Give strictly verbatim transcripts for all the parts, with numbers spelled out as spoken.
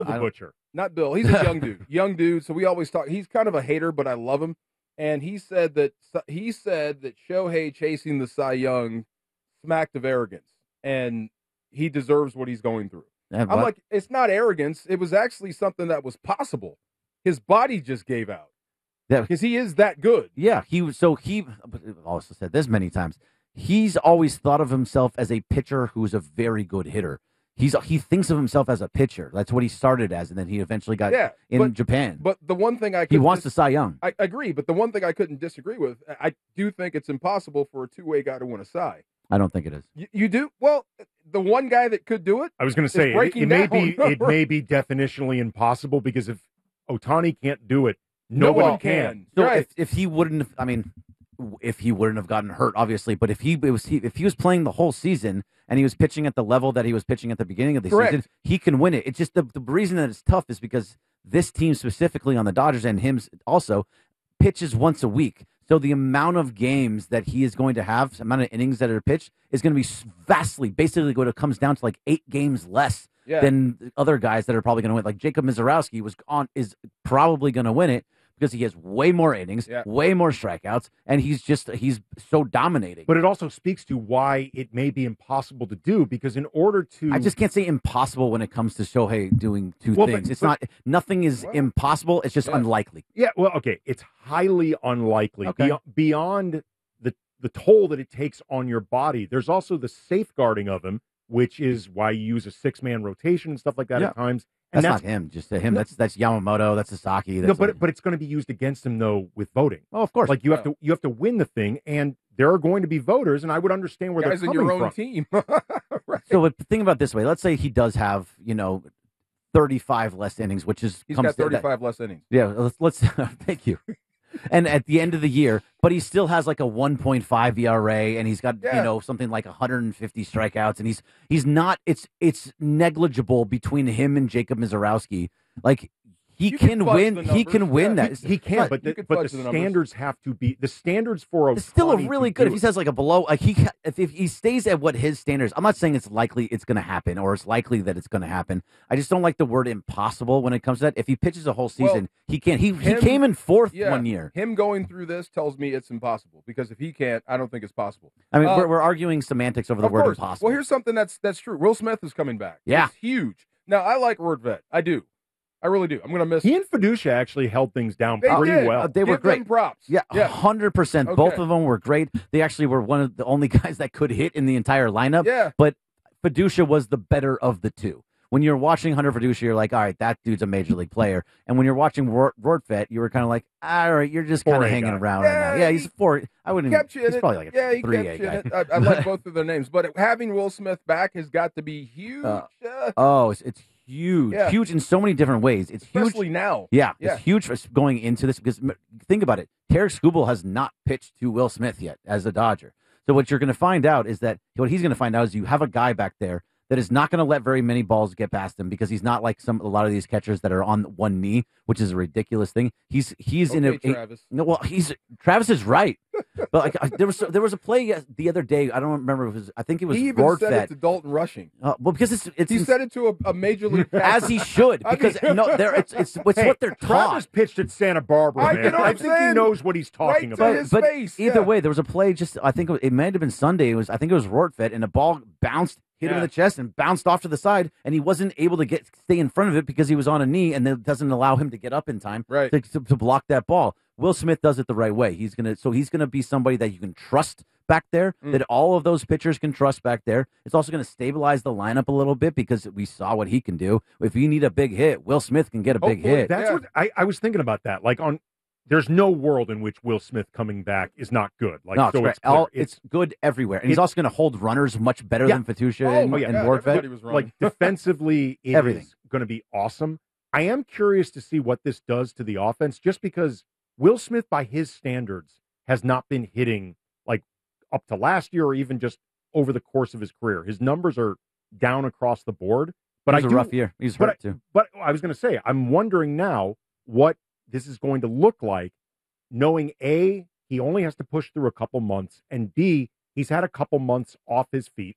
the Butcher. Not Bill. He's a young dude. Young dude. So we always talk. He's kind of a hater, but I love him. And he said that he said that Shohei chasing the Cy Young smacked of arrogance, and he deserves what he's going through. Yeah, I'm like, it's not arrogance. It was actually something that was possible. His body just gave out. Yeah, because he is that good. Yeah, he was. So he I've also said this many times. He's always thought of himself as a pitcher who's a very good hitter. He's he thinks of himself as a pitcher. That's what he started as, and then he eventually got yeah, in but, Japan. But the one thing I he wants dis- to Cy Young. I agree, but the one thing I couldn't disagree with, I do think it's impossible for a two-way guy to win a Cy. I don't think it is. You, you do? Well, the one guy that could do it. I was going to say it, it may be it may be definitionally impossible because if Ohtani can't do it, nobody no one can. can. So right. if, if he wouldn't, have, I mean, if he wouldn't have gotten hurt, obviously, but if he it was he, if he was playing the whole season and he was pitching at the level that he was pitching at the beginning of the Correct. season, he can win it. It's just the, the reason that it's tough is because this team specifically on the Dodgers and him also pitches once a week. So the amount of games that he is going to have, the amount of innings that are pitched, is going to be vastly, basically what it comes down to like eight games less yeah. than other guys that are probably going to win. Like Jacob Mizorowski was on is probably going to win it because he has way more innings, yeah. way more strikeouts, and he's just he's so dominating. But it also speaks to why it may be impossible to do because in order to, I just can't say impossible when it comes to Shohei doing two well, things. but, it's but, not nothing is well, impossible. It's just yeah. unlikely. Yeah, well, okay, it's highly unlikely okay. Beyond, beyond the the toll that it takes on your body. There's also the safeguarding of him, which is why you use a six man rotation and stuff like that yeah. at times. And that's, that's not him, just him. That's that's Yamamoto. That's Sasaki. That's no, but like, but it's going to be used against him though with voting. Oh, of course. Like you yeah. have to you have to win the thing, and there are going to be voters, and I would understand where guys they're in coming your own from. team. right. So, but think about it this way. Let's say he does have, you know, thirty-five less innings, which is He's comes got thirty-five that, less innings. Yeah, let's, let's thank you. And at the end of the year, but he still has like a one point five E R A, and he's got yeah. you know something like one hundred fifty strikeouts, and he's he's not. It's it's negligible between him and Jacob Mizorowski. Like he you can, can win. the he can win yeah. that. He, he can, but the, but the, the standards have to be the standards for a. It's still a really good. If he says like a below, like he if, if he stays at what his standards. I'm not saying it's likely it's going to happen or it's likely that it's going to happen. I just don't like the word impossible when it comes to that. If he pitches a whole season, well, he can't. He him, he came in fourth yeah, one year. Him going through this tells me it's impossible because if he can't, I don't think it's possible. I mean, uh, we're, we're arguing semantics over the word course. impossible. Well, here's something that's that's true. Will Smith is coming back. Yeah, it's huge. Now I like Rortvedt. I do. I really do. I'm going to miss. He and Fiducia actually held things down they pretty did. well. Uh, they Give were great. Them props. Yeah, yeah, hundred percent. Okay. Both of them were great. They actually were one of the only guys that could hit in the entire lineup. Yeah, but Fiducia was the better of the two. When you're watching Hunter Fiducia, you're like, all right, that dude's a major league player. And when you're watching Rortvedt, you were kind of like, all right, you're just kind of hanging guy. around yeah, right now. Yeah, he's a four. I wouldn't. Kept Even, he's it. probably like a yeah, he three kept A you guy. in it. I, I like both of their names, but having Will Smith back has got to be huge. Uh, uh, oh, it's, it's huge, yeah. huge in so many different ways. It's especially huge now. Yeah, yeah, it's huge for going into this because think about it. Tarek Skubal has not pitched to Will Smith yet as a Dodger. So what you're going to find out is that what he's going to find out is you have a guy back there that is not going to let very many balls get past him because he's not like some a lot of these catchers that are on one knee, which is a ridiculous thing. He's he's okay, in a, Travis. a no. Well, he's Travis is right, but like I, there was there was a play the other day. I don't remember if it was. I think it was he even Rortvedt. said it to Dalton Rushing. Uh, well, because it's it's he said it to a, a major league as he should because I mean, no, there it's it's it's hey, what they're taught. Travis pitched at Santa Barbara, I, man. you know I think saying? he knows what he's talking right about. To his but face. either yeah. way, there was a play. Just I think it, it might have been Sunday. It was I think it was Rortvedt, and the ball bounced, hit yeah. him in the chest, and bounced off to the side, and he wasn't able to get stay in front of it because he was on a knee, and that doesn't allow him to get up in time right. to, to, to block that ball. Will Smith does it the right way. He's gonna so he's gonna be somebody that you can trust back there, mm. that all of those pitchers can trust back there. It's also going to stabilize the lineup a little bit because we saw what he can do. If you need a big hit, Will Smith can get a big Hopefully, hit. That's yeah. what I, I was thinking about that. Like on, there's no world in which Will Smith coming back is not good. Like no, it's, so great. it's, clear. All, it's good everywhere, and he's also going to hold runners much better Yeah. than Fiducia Oh, and, yeah, and yeah, Rortvedt. everybody was running. like defensively, it Everything. is going to be awesome. I am curious to see what this does to the offense, just because Will Smith, by his standards, has not been hitting like up to last year or even just over the course of his career. His numbers are down across the board. But it was I a do, rough year. He's but hurt I, too. But I was going to say, I'm wondering now what this is going to look like, knowing A, he only has to push through a couple months, and B, he's had a couple months off his feet.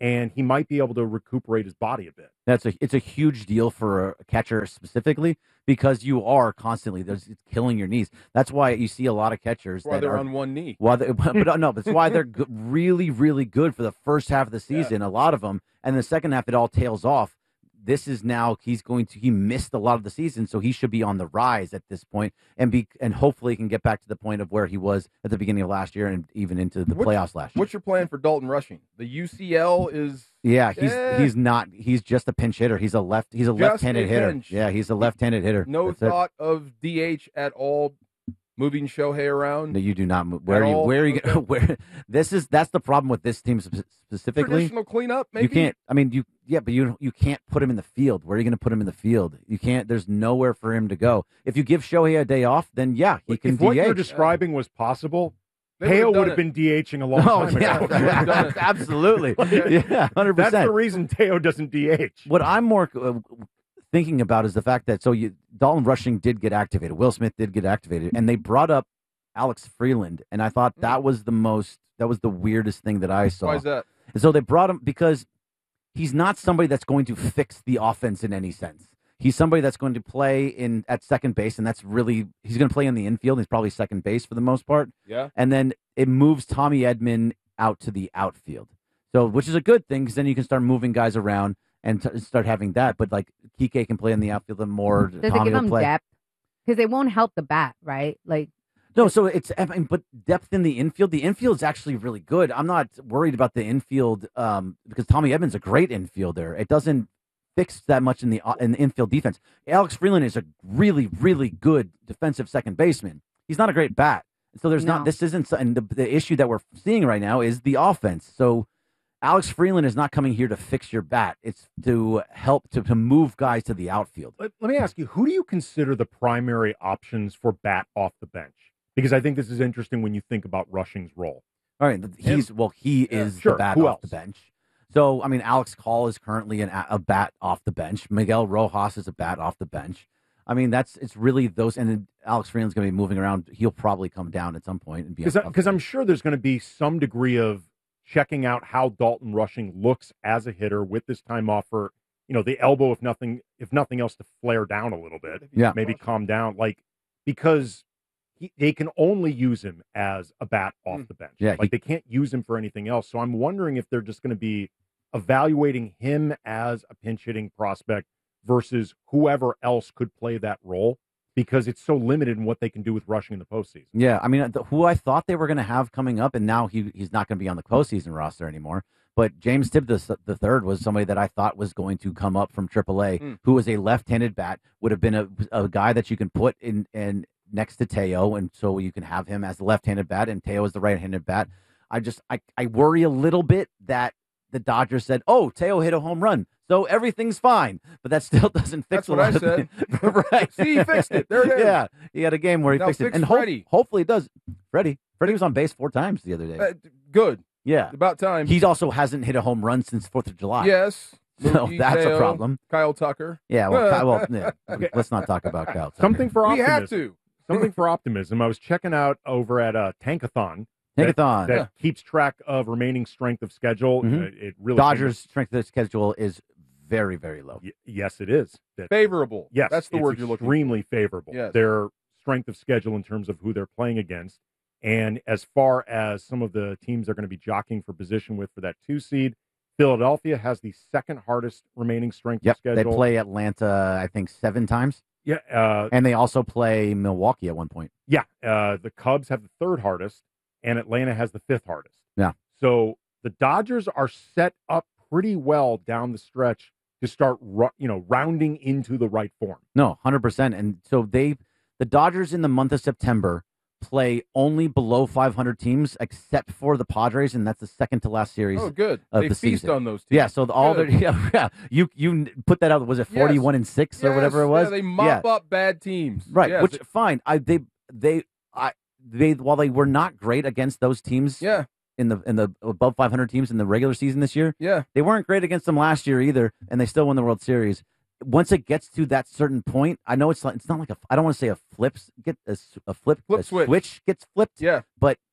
and he might be able to recuperate his body a bit. That's a it's a huge deal for a catcher specifically because you are constantly there's it's killing your knees. That's why you see a lot of catchers That's why that they're are on one knee. Why they, but but no, that's why they're good, really really good for the first half of the season. Yeah. A lot of them, and the second half it all tails off. This is now he's going to he missed a lot of the season, so he should be on the rise at this point, and be and hopefully can get back to the point of where he was at the beginning of last year and even into the What's- playoffs last year. What's your plan for Dalton Rushing? The U C L is Yeah, he's Eh. he's not he's just a pinch hitter. He's a left he's a Just left-handed a hitter. pinch. Yeah, he's a left-handed hitter. no That's it. thought of D H at all. Moving Shohei around. No, you do not move. Where At are you? all? Where are you? Okay. Gonna, where? This is that's the problem with this team spe- specifically. Traditional cleanup, maybe. You can't. I mean, you yeah, but you you can't put him in the field. Where are you going to put him in the field? You can't. There's nowhere for him to go. If you give Shohei a day off, then yeah, he can if what you're D H. describing was possible, They would've Teo done would have it. been DHing a long Oh time yeah, ago. Done it. absolutely. Yeah. Yeah, hundred That's percent. the reason Teo doesn't D H. What I'm more uh, thinking about is the fact that so you Dalton Rushing did get activated, Will Smith did get activated, and they brought up Alex Freeland, and I thought that was the most that was the weirdest thing that I saw. Why is that? And so they brought him because he's not somebody that's going to fix the offense in any sense. He's somebody that's going to play in at second base, and that's really he's going to play in the infield. He's probably second base for the most part, Yeah. and then it moves Tommy Edman out to the outfield. So, which is a good thing because then you can start moving guys around and t- start having that. But like Kike can play in the outfield more. Does Tommy it give will them play. depth? Because they won't help the bat, right? Like, No, so it's I mean, but depth in the infield. The infield is actually really good. I'm not worried about the infield um, because Tommy Edman's a great infielder. It doesn't fix that much in the uh, in the infield defense. Alex Freeland is a really really good defensive second baseman. He's not a great bat. So there's No. not this isn't so- and the the issue that we're seeing right now is the offense. So Alex Freeland is not coming here to fix your bat. It's to help to, to move guys to the outfield. Let, let me ask you, who do you consider the primary options for bat off the bench? Because I think this is interesting when you think about Rushing's role. All right, he's well, he Yeah, is sure. the bat Who off else? the bench. So I mean, Alex Call is currently an, a bat off the bench. Miguel Rojas is a bat off the bench. I mean, that's it's really those, and then Alex Freeland's going to be moving around. He'll probably come down at some point and be Because I'm sure there's going to be some degree of checking out how Dalton Rushing looks as a hitter with this time off for, you know, the elbow, if nothing, if nothing else, to flare down a little bit. Yeah. Maybe calm down. Like, because he, they can only use him as a bat off Mm. the bench. Yeah, Like, they can't use him for anything else. So I'm wondering if they're just going to be evaluating him as a pinch hitting prospect versus whoever else could play that role, because it's so limited in what they can do with Rushing in the postseason. Yeah, I mean, the, who I thought they were going to have coming up, and now he he's not going to be on the postseason roster anymore. But James Tibb the, the third was somebody that I thought was going to come up from triple A, Mm. who was a left-handed bat, would have been a, a guy that you can put in and next to Teo, and so you can have him as the left-handed bat, and Teo is the right-handed bat. I just I, I worry a little bit that the Dodgers said, "Oh, Teo hit a home run, so everything's fine," but that still doesn't fix That's a what lot I of said. things. Right? See, he fixed it. There it is. Yeah, he had a game where he Now fixed it, fix and ho- Freddie. hopefully it does. Freddie, Freddie was on base four times the other day. Uh, good. Yeah, About time. he also hasn't hit a home run since Fourth of July. yes. so Mookie, that's Teo, a problem. Kyle Tucker. Yeah, well, Ky- well yeah. Let's not talk about Kyle. Tucker. Something for We optimism. have to. Something for optimism. I was checking out over at uh, Tankathon Tankathon. that Yeah. keeps track of remaining strength of schedule. Mhm. Uh, It really Dodgers' strength of schedule is very, very low. Y- yes, it is. That, Favorable. yes, That's the it's word you're looking for. Extremely favorable. Yes. Their strength of schedule in terms of who they're playing against, and as far as some of the teams they're going to be jockeying for position with for that two seed, Philadelphia has the second hardest remaining strength Yep, of they schedule. play Atlanta, I think, seven times, Yeah, uh, and they also play Milwaukee at one point. yeah. Uh, the Cubs have the third hardest, and Atlanta has the fifth hardest. Yeah. So the Dodgers are set up pretty well down the stretch to start, ru- you know, rounding into the right form. No, one hundred percent. And so they, the Dodgers in the month of September play only below five hundred teams, except for the Padres, and that's the second to last series. Oh, good. of They the feast season. on those teams. Yeah, so the, all Good. their yeah, yeah, you you n- put that out. Was it Yes. forty-one and six or whatever it Yes, was? Yeah, they mop Yeah. up bad teams. Right, Yes, which it- fine. I they they I they while they were not great against those teams yeah, in the in the above five hundred teams in the regular season this year, yeah. they weren't great against them last year either, and they still won the World Series. Once it gets to that certain point, I know it's like it's not like a I don't want to say a flips get a, s- a flip Flip a switch. switch gets flipped, Yeah. but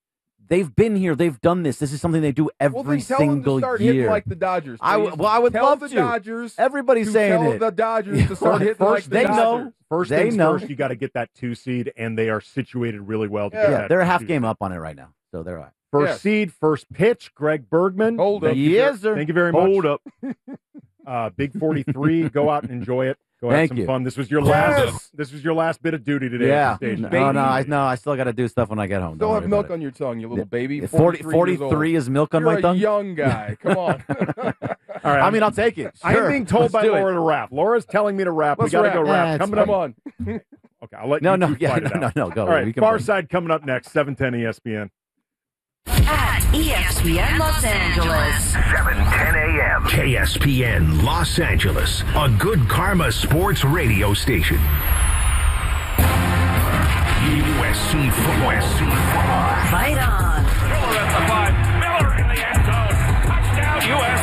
They've been here. They've done this. This is something they do every well, then tell single them to start year. hitting like the Dodgers. I w- please. well, I would tell love the to. Dodgers. Everybody's to saying tell it. the Dodgers to start hitting First, like the they Dodgers. know. First They things know. first, you got to get that two seed, and they are situated really well to Yeah. get Yeah, that they're a two half seed. game up on it right now, so they're all right. First Yes. seed, first pitch, Greg Bergman. Hold up. Thank you Yes, ver- sir. Thank you very much. Hold up. Uh, Big forty-three. Go out and enjoy it. Go have Thank some you. fun. This was your Yes. last. This was your last bit of duty today. Yeah. At the station. No, Baby. no, I, no, I still got to do stuff when I get home. Still Don't have worry milk about on your tongue, you little it. baby. forty, forty-three years old. forty-three is milk on You're my a tongue? young guy. Come on. All right. I I'm- mean, I'll take it. I am Sure. being told Let's by do it. Laura to rap. Laura's telling me to rap. Let's we got to rap. go Yeah, rap. it's Coming Come up. on. Okay, I'll let No, you no, two yeah, fight it no, out. no, no, go. All right, We can Far break. Side coming up next. seven ten E S P N. At E S P N Los Angeles. seven ten a.m. K S P N Los Angeles, a good karma sports radio station. U S C football. U S C football. Fight on. Miller at the five. Miller in the end zone. Touchdown U S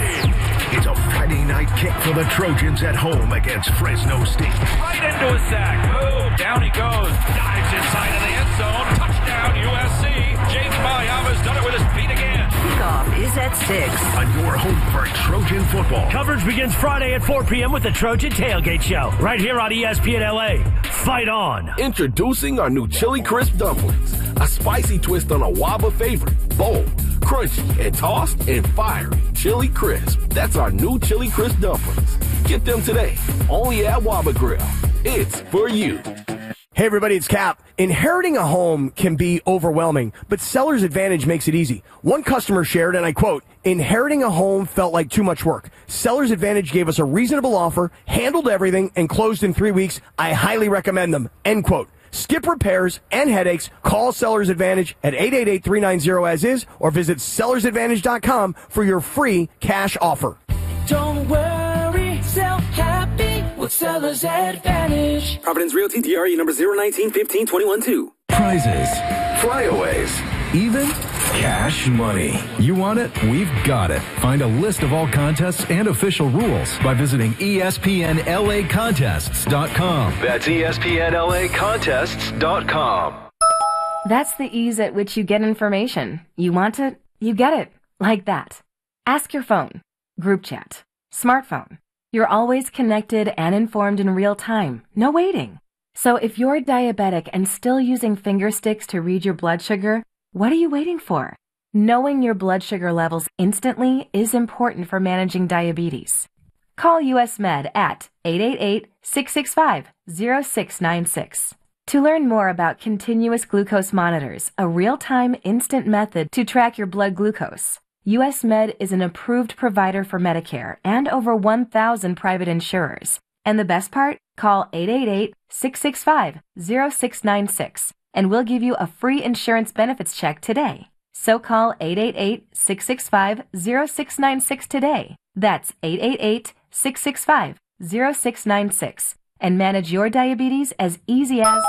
C. It's a Friday night kick for the Trojans at home against Fresno State. Right into a sack. Boom. Down he goes. Dives inside of the end zone. Touchdown U S C. James Mayama's done it with his feet again. Kickoff is at six. On your home for Trojan football. Coverage begins Friday at four p.m. with the Trojan Tailgate Show, right here on E S P N L A. Fight on. Introducing our new Chili Crisp dumplings. A spicy twist on a Waba favorite. Bold, crunchy, and tossed and fiery. Chili Crisp. That's our new Chili Crisp dumplings. Get them today. Only at Waba Grill. It's for you. Hey everybody, it's Cap. Inheriting a home can be overwhelming, but Seller's Advantage makes it easy. One customer shared, and I quote, "Inheriting a home felt like too much work. Seller's Advantage gave us a reasonable offer, handled everything, and closed in three weeks. I highly recommend them." End quote. Skip repairs and headaches. Call Seller's Advantage at eight eight eight, three nine zero as is or visit sellers advantage dot com for your free cash offer. Don't worry, sell happy with Seller's Advantage. Providence Realty, D R E number zero nineteen fifteen twenty-one two. Prizes, flyaways, even cash money. You want it? We've got it. Find a list of all contests and official rules by visiting E S P N L A contests dot com. That's E S P N L A contests dot com. That's the ease at which you get information. You want it, you get it. Like that. Ask your phone. Group chat. Smartphone. You're always connected and informed in real time. No waiting. So if you're diabetic and still using finger sticks to read your blood sugar, what are you waiting for? Knowing your blood sugar levels instantly is important for managing diabetes. Call U S Med at eight eight eight, six six five, zero six nine six. To learn more about continuous glucose monitors, a real-time instant method to track your blood glucose, U S Med is an approved provider for Medicare and over one thousand private insurers. And the best part? Call eight eight eight, six six five, zero six nine six and we'll give you a free insurance benefits check today. So call eight eight eight, six six five, zero six nine six today. That's eight eight eight, six six five, zero six nine six and manage your diabetes as easy as...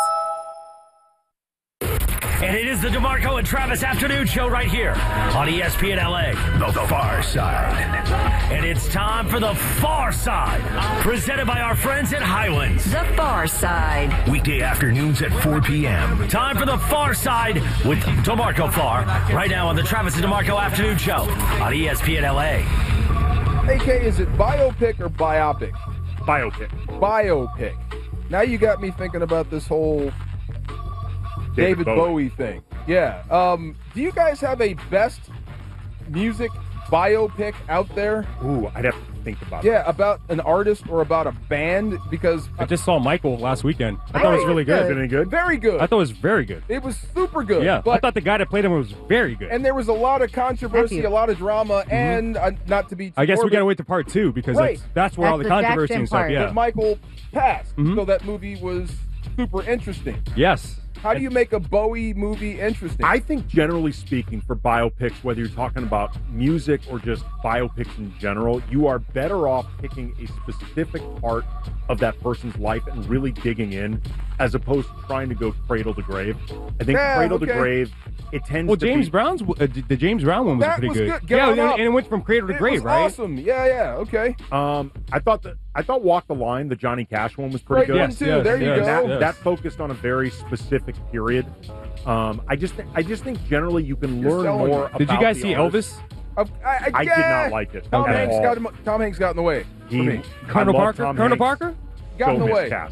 And it is the DeMarco and Travis Afternoon Show right here on E S P N L A. The Far Side. And it's time for the Far Side, presented by our friends at Highlands. The Far Side. Weekday afternoons at four p.m. Time for the Far Side with DeMarco Far, right now on the Travis and DeMarco Afternoon Show on E S P N L A. A K, is it biopic or biopic? Biopic. Biopic. Now you got me thinking about this whole David, David Bowie. Bowie thing. Yeah. Um, do you guys have a best music biopic out there? Ooh, I'd have to think about Yeah, that. about an artist or about a band? Because I just saw Michael last weekend. I thought it was really good. Is it any good? Very good. I thought it was very good. It was super good. Yeah, but, I thought the guy that played him was very good. and there was a lot of controversy, Matthew. a lot of drama, and uh, not to be too I guess we morbid, got to wait to part two because Right. that's, that's where That's all the the controversy Jackson and stuff. part. Yeah. that Michael passed. Mhm. So that movie was super interesting. Yes. How do you make a Bowie movie interesting? I think generally speaking for biopics, whether you're talking about music or just biopics in general, you are better off picking a specific part of that person's life and really digging in as opposed to trying to go cradle to grave. I think Yeah, cradle okay. to grave, it tends Well, to James be... Brown's uh, the James Brown one was That pretty was good. good. Get Yeah, on and, up. and it went from cradle to it grave, was right? awesome. Yeah, yeah, okay. Um, I thought that I thought Walk the Line, the Johnny Cash one, was pretty Great good. one, too. There you And go. That, yes. that focused on a very specific period. Um, I just th- I just think generally you can You're learn selling more. it. about Did you guys the see artist. Elvis? Uh, I, I, I did yeah. not like it. Tom at Hanks all. got him, Tom Hanks got in the way. He, for me. I Colonel love Parker? Tom Colonel Hanks. Parker? Got in So the way. miscast.